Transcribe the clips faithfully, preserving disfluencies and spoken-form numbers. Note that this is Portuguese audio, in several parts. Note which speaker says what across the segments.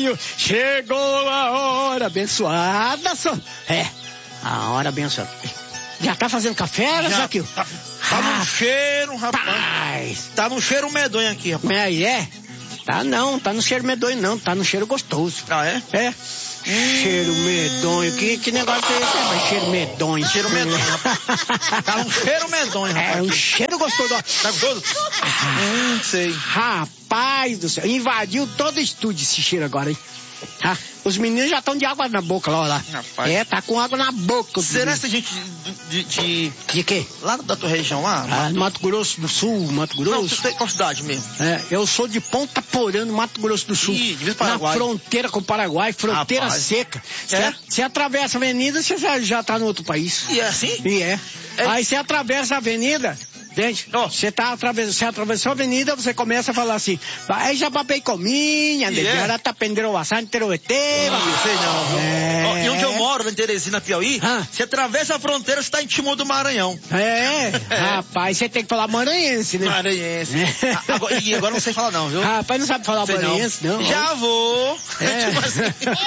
Speaker 1: Zequinho, chegou a hora abençoada, só. É, a hora abençoada. Já tá fazendo café, né, Zequinho?
Speaker 2: Tá, tá no cheiro, rapaz. Tá no cheiro medonho aqui, rapaz.
Speaker 1: É, é. Tá não, tá no cheiro medonho não, tá no cheiro gostoso.
Speaker 2: Ah, é?
Speaker 1: É. Hum. Cheiro medonho, que, que negócio é esse, rapaz? Cheiro medonho.
Speaker 2: Cheiro medonho, rapaz. Tá um cheiro medonho, rapaz.
Speaker 1: É um cheiro gostoso, ó.
Speaker 2: Tá gostoso? Ah, hum, sei.
Speaker 1: Rapaz do céu, invadiu todo o estúdio esse cheiro agora, hein? Ah, os meninos já estão de água na boca lá, ó lá.
Speaker 2: Rapaz.
Speaker 1: É, tá com água na boca.
Speaker 2: Será essa gente de, de, de...
Speaker 1: De quê?
Speaker 2: Lá da tua região, lá?
Speaker 1: Ah, no Mato Grosso do Sul, Mato Grosso.
Speaker 2: Não, você tem qual cidade mesmo?
Speaker 1: É, eu sou de Ponta Porã, no Mato Grosso do Sul.
Speaker 2: Ih, divisa Paraguai.
Speaker 1: Na fronteira com o Paraguai, fronteira
Speaker 2: Rapaz.
Speaker 1: seca.
Speaker 2: É?
Speaker 1: Você atravessa a avenida, você já, já tá no outro país.
Speaker 2: E é assim?
Speaker 1: E é.
Speaker 2: É.
Speaker 1: Aí você atravessa a avenida, gente, você tá atravessando, você atravessou a avenida, você começa a falar assim, aí já babei cominha,
Speaker 2: E é?
Speaker 1: já tá pendendo bastante teroeteiro.
Speaker 2: Não sei não, viu?
Speaker 1: É.
Speaker 2: Ó, e onde eu moro, na Teresina, Piauí,
Speaker 1: Ah.
Speaker 2: você atravessa a fronteira, você tá em Timor do Maranhão.
Speaker 1: É, rapaz, você tem que falar maranhense, né?
Speaker 2: Maranhense.
Speaker 1: É.
Speaker 2: Ah, agora, e agora não sei falar não, viu?
Speaker 1: Rapaz, não sabe falar
Speaker 2: Sei
Speaker 1: maranhense, não.
Speaker 2: Já vou.
Speaker 1: É.
Speaker 2: Tipo assim.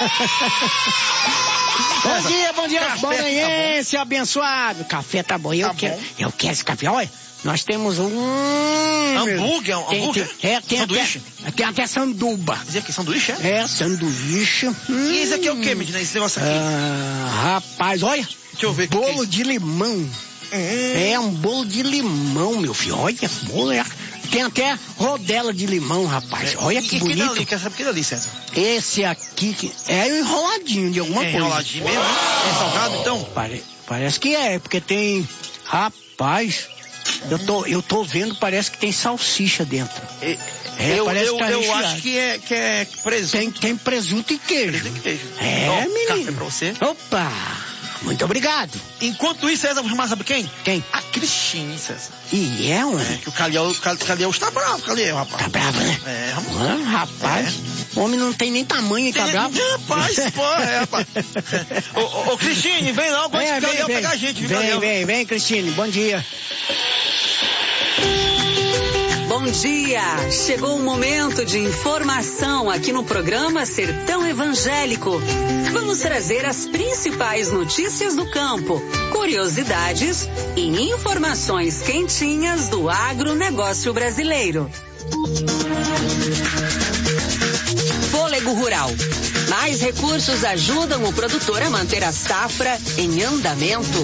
Speaker 1: Bom dia, bom dia,
Speaker 2: Café
Speaker 1: maranhense, abençoado. Café tá bom, eu
Speaker 2: Tá
Speaker 1: quero,
Speaker 2: bom.
Speaker 1: eu quero esse café, olha. Nós temos um...
Speaker 2: Hambúrguer, um
Speaker 1: Tem,
Speaker 2: hambúrguer?
Speaker 1: tem, é, tem
Speaker 2: Sanduíche?
Speaker 1: até, tem até sanduba.
Speaker 2: Dizia que sanduíche, é?
Speaker 1: É, sanduíche. Hum.
Speaker 2: E esse aqui é o que, Medina? Esse negócio aqui?
Speaker 1: Ah, rapaz, olha.
Speaker 2: Deixa eu ver o que que é
Speaker 1: Bolo
Speaker 2: isso.
Speaker 1: de limão.
Speaker 2: Hum.
Speaker 1: É um bolo de limão, meu filho. Olha, bolo é... Tem até rodela de limão, rapaz. Olha
Speaker 2: E
Speaker 1: que
Speaker 2: que
Speaker 1: bonito.
Speaker 2: dali? Quer saber que dali, César?
Speaker 1: Esse aqui que é enroladinho de alguma
Speaker 2: É
Speaker 1: coisa.
Speaker 2: enroladinho mesmo? É salgado, então?
Speaker 1: Pare- parece que é, porque tem... Rapaz, eu tô, eu tô vendo, parece que tem salsicha dentro.
Speaker 2: É,
Speaker 1: É,
Speaker 2: eu
Speaker 1: parece
Speaker 2: eu,
Speaker 1: que tá
Speaker 2: eu
Speaker 1: recheado.
Speaker 2: acho que é, que é presunto.
Speaker 1: Tem, tem presunto e queijo.
Speaker 2: Presunto e queijo.
Speaker 1: É,
Speaker 2: Ó,
Speaker 1: menino.
Speaker 2: café pra você.
Speaker 1: Opa, muito obrigado.
Speaker 2: Enquanto isso, César, vamos chamar, sabe quem?
Speaker 1: Quem?
Speaker 2: A Cristine, César.
Speaker 1: E é, ué?
Speaker 2: É, que o Calhau, o Cal- Calhau está bravo, Calhau, rapaz.
Speaker 1: Tá bravo, né?
Speaker 2: É, rapaz.
Speaker 1: Ah, rapaz, o homem não tem nem tamanho e tá
Speaker 2: Tem-
Speaker 1: bravo.
Speaker 2: Rapaz, pô, é, rapaz. Ô, ô, ô, Cristine, vem logo antes
Speaker 1: É,
Speaker 2: que o
Speaker 1: vem,
Speaker 2: Calhau
Speaker 1: vem,
Speaker 2: pegar a gente, viu,
Speaker 1: vem,
Speaker 2: Calhau?
Speaker 1: vem, vem, Cristine, bom dia.
Speaker 3: Bom dia! Chegou o momento de informação aqui no programa Sertão Evangélico. Vamos trazer as principais notícias do campo, curiosidades e informações quentinhas do agronegócio brasileiro. Fôlego Rural. Mais recursos ajudam o produtor a manter a safra em andamento.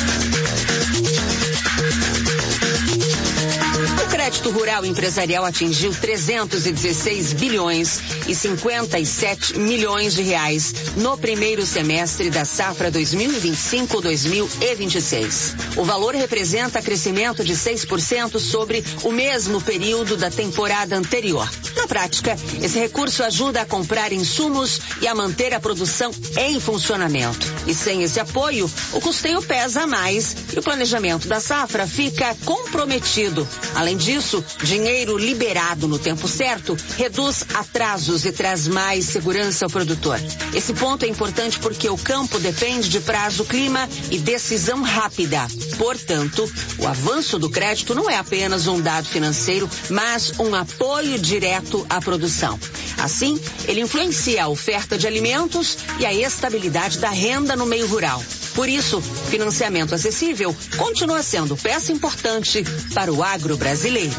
Speaker 3: O crédito rural empresarial atingiu trezentos e dezesseis bilhões e cinquenta e sete milhões de reais no primeiro semestre da safra dois mil e vinte e cinco a dois mil e vinte e seis. O valor representa crescimento de seis por cento sobre o mesmo período da temporada anterior. Na prática, esse recurso ajuda a comprar insumos e a manter a produção em funcionamento. E sem esse apoio, o custeio pesa mais e o planejamento da safra fica comprometido. Além disso, dinheiro liberado no tempo certo reduz atrasos e traz mais segurança ao produtor. Esse ponto é importante porque o campo depende de prazo, clima e decisão rápida. Portanto, o avanço do crédito não é apenas um dado financeiro, mas um apoio direto à produção. Assim, ele influencia a oferta de alimentos e a estabilidade da renda no meio rural. Por isso, financiamento acessível continua sendo peça importante para o agro brasileiro.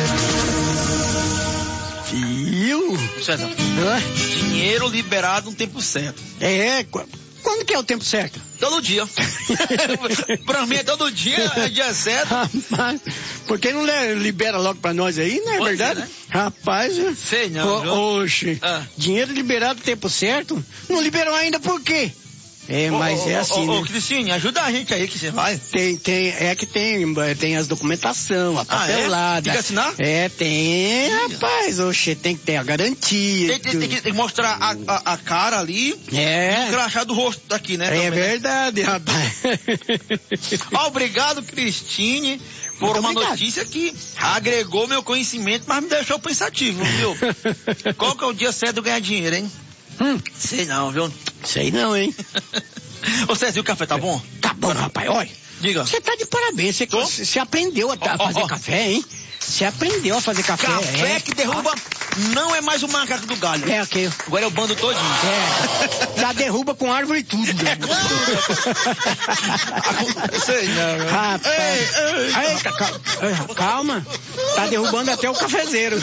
Speaker 1: Viu?
Speaker 2: César,
Speaker 1: Hã?
Speaker 2: dinheiro liberado no tempo certo.
Speaker 1: É, qu- quando que é o tempo certo?
Speaker 2: Todo dia. Pra mim é todo dia, é dia certo.
Speaker 1: Rapaz, por que não le- libera logo pra nós aí, não é
Speaker 2: Pode
Speaker 1: verdade?
Speaker 2: ser, né?
Speaker 1: Rapaz,
Speaker 2: Sei não, viu?
Speaker 1: ô, oxe,
Speaker 2: Ah.
Speaker 1: dinheiro liberado no tempo certo? Não liberou ainda por quê? É, mas
Speaker 2: ô,
Speaker 1: é
Speaker 2: ô,
Speaker 1: assim,
Speaker 2: Ô, ô,
Speaker 1: né?
Speaker 2: Cristine, ajuda a gente aí que você vai.
Speaker 1: Tem, tem, é que tem, tem as documentação, a
Speaker 2: Ah, é?
Speaker 1: papelada.
Speaker 2: Tem que assinar?
Speaker 1: É, tem, rapaz, oxe, tem que ter a garantia.
Speaker 2: Tem, tem- tem que, tem que mostrar a, a, a cara ali e o
Speaker 1: É,
Speaker 2: crachá do rosto daqui, né?
Speaker 1: é
Speaker 2: também, né?
Speaker 1: verdade, rapaz.
Speaker 2: Obrigado, Cristine, por
Speaker 1: Muito
Speaker 2: uma
Speaker 1: obrigado.
Speaker 2: notícia que agregou meu conhecimento, mas me deixou pensativo, viu? Qual que é o dia certo de ganhar dinheiro, hein?
Speaker 1: Hum,
Speaker 2: Sei não, viu?
Speaker 1: sei não, hein?
Speaker 2: Ô, César, e o café tá bom?
Speaker 1: Tá bom, rapaz, olha.
Speaker 2: Diga.
Speaker 1: Você tá de parabéns, você,
Speaker 2: Tô?
Speaker 1: você aprendeu a, a
Speaker 2: Ó, ó,
Speaker 1: fazer
Speaker 2: ó.
Speaker 1: café, hein? Você aprendeu a fazer café.
Speaker 2: Café
Speaker 1: é.
Speaker 2: que derruba não é mais o macaco do galho.
Speaker 1: É, ok.
Speaker 2: Agora é o bando todinho.
Speaker 1: É. Já derruba com árvore e tudo.
Speaker 2: É, com tudo. Sei não.
Speaker 1: Rapaz.
Speaker 2: Ei, ei.
Speaker 1: Eita, calma. Calma. Tá derrubando até o cafezeiro.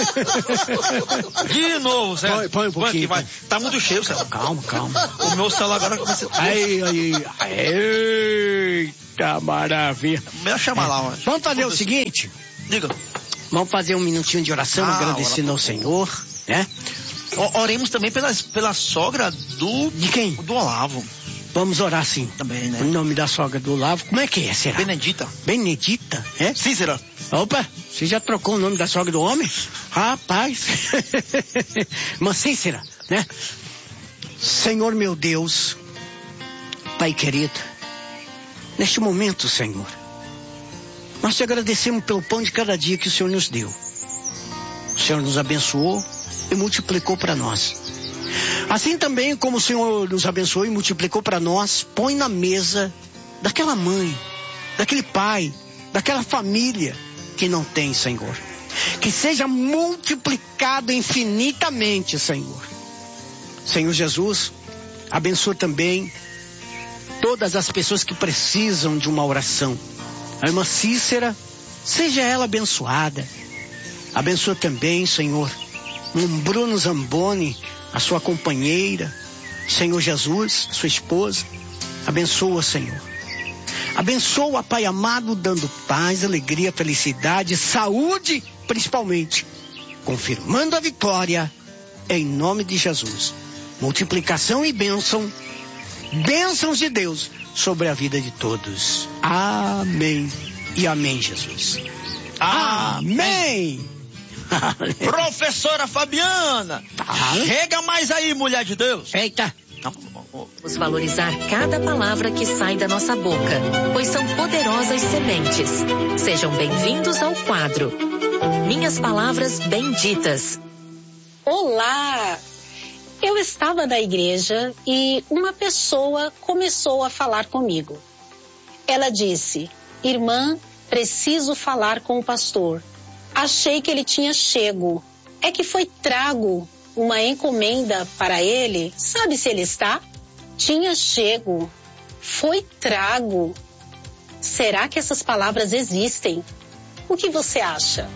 Speaker 2: De novo, César.
Speaker 1: Põe, põe um pouquinho.
Speaker 2: Que vai. Tá muito cheio, César.
Speaker 1: Calma, calma.
Speaker 2: O meu celular agora começa a...
Speaker 1: Aí, aí. Eita, maravilha.
Speaker 2: Melhor chamar lá, mas...
Speaker 1: Vamos fazer o seguinte.
Speaker 2: Diga.
Speaker 1: Vamos fazer um minutinho de oração,
Speaker 2: Ah,
Speaker 1: agradecendo ao Senhor, né?
Speaker 2: O- Oremos também pela, pela sogra do...
Speaker 1: De quem?
Speaker 2: Do Olavo.
Speaker 1: Vamos orar sim.
Speaker 2: Também, né?
Speaker 1: O nome da sogra do Olavo, como é que é, será?
Speaker 2: Benedita.
Speaker 1: Benedita, é?
Speaker 2: Cícera.
Speaker 1: Opa, você já trocou o nome da sogra do homem? Rapaz. Mas Cícera, né? Senhor meu Deus, Pai querido, neste momento, Senhor, nós te agradecemos pelo pão de cada dia que o Senhor nos deu. O Senhor nos abençoou e multiplicou para nós. Assim também como o Senhor nos abençoou e multiplicou para nós, põe na mesa daquela mãe, daquele pai, daquela família que não tem, Senhor. Que seja multiplicado infinitamente, Senhor. Senhor Jesus, abençoa também todas as pessoas que precisam de uma oração. A irmã Cícera, seja ela abençoada. Abençoa também, Senhor, um Bruno Zamboni, a sua companheira, Senhor Jesus, sua esposa. Abençoa, Senhor. Abençoa, Pai amado, dando paz, alegria, felicidade, saúde, principalmente, confirmando a vitória, em nome de Jesus. Multiplicação e bênção, bênçãos de Deus sobre a vida de todos. Amém e amém, Jesus. Amém.
Speaker 2: Professora Fabiana,
Speaker 1: Tá.
Speaker 2: chega mais aí, mulher de Deus.
Speaker 1: Eita.
Speaker 3: Vamos valorizar cada palavra que sai da nossa boca, pois são poderosas sementes. Sejam bem-vindos ao quadro Minhas Palavras Benditas.
Speaker 4: Olá! Eu estava na igreja e uma pessoa começou a falar comigo. Ela disse: irmã, preciso falar com o pastor. Achei que ele tinha chego. É que foi trago uma encomenda para ele. Sabe se ele está? Tinha chego. Foi trago. Será que essas palavras existem? O que você acha?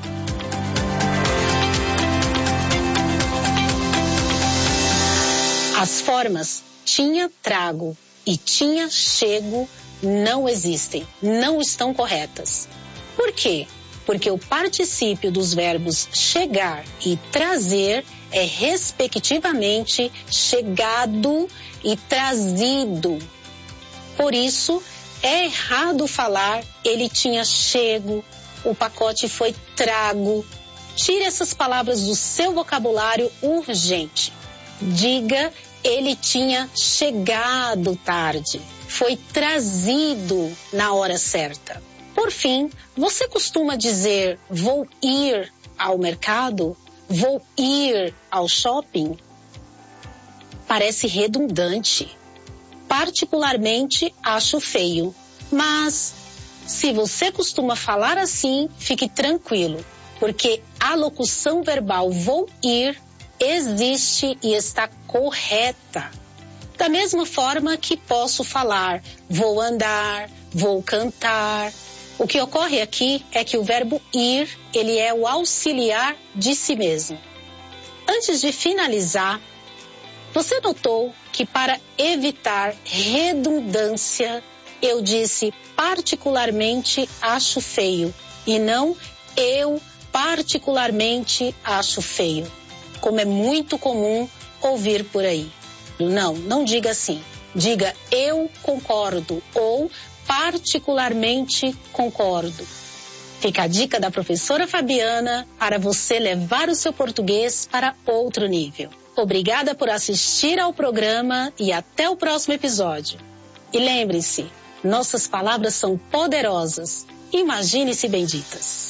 Speaker 4: As formas tinha trago e tinha chego não existem, não estão corretas. Por quê? Porque o particípio dos verbos chegar e trazer é respectivamente chegado e trazido. Por isso, é errado falar ele tinha chego, o pacote foi trago. Tire essas palavras do seu vocabulário urgente. Diga, ele tinha chegado tarde, foi trazido na hora certa. Por fim, você costuma dizer vou ir ao mercado? Vou ir ao shopping? Parece redundante. Particularmente, acho feio. Mas, se você costuma falar assim, fique tranquilo, porque a locução verbal vou ir existe e está correta. Da mesma forma que posso falar vou andar, vou cantar. O que ocorre aqui é que o verbo ir, ele é o auxiliar de si mesmo. Antes de finalizar, você notou que para evitar redundância, eu disse particularmente acho feio e não eu particularmente acho feio, como é muito comum ouvir por aí. Não, não diga assim. Diga eu concordo ou particularmente concordo. Fica a dica da professora Fabiana para você levar o seu português para outro nível. Obrigada por assistir ao programa e até o próximo episódio. E lembre-se, nossas palavras são poderosas. Imagine-se benditas.